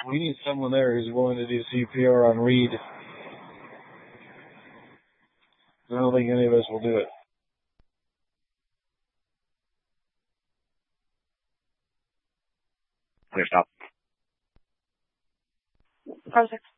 We need someone there who's willing to do CPR on Reed. I don't think any of us will do it. Clear, stop. Car 6.